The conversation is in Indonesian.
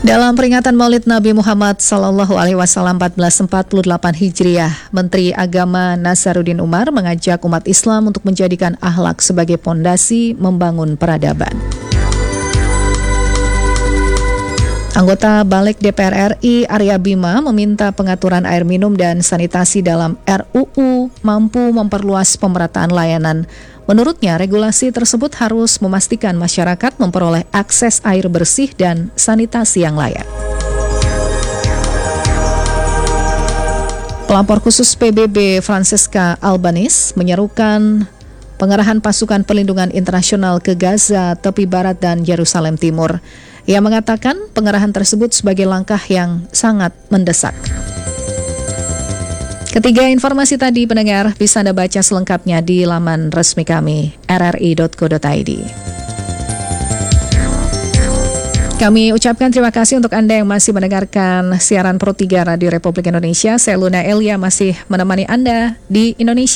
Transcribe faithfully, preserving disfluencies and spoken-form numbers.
Dalam peringatan Maulid Nabi Muhammad Sallallahu Alaihi Wasallam seribu empat ratus empat puluh delapan Hijriah, Menteri Agama Nasaruddin Umar mengajak umat Islam untuk menjadikan akhlak sebagai pondasi membangun peradaban. Anggota Balik D P R R I Arya Bima meminta pengaturan air minum dan sanitasi dalam R U U mampu memperluas pemerataan layanan. Menurutnya, regulasi tersebut harus memastikan masyarakat memperoleh akses air bersih dan sanitasi yang layak. Pelapor khusus P B B Francesca Albanese menyerukan pengerahan pasukan perlindungan internasional ke Gaza, tepi barat dan Yerusalem Timur. Ia mengatakan pengerahan tersebut sebagai langkah yang sangat mendesak. Ketiga informasi tadi pendengar bisa Anda baca selengkapnya di laman resmi kami r r i dot co dot i d. Kami ucapkan terima kasih untuk Anda yang masih mendengarkan siaran Pro tiga Radio Republik Indonesia. Saya Luna Elia masih menemani Anda di Indonesia.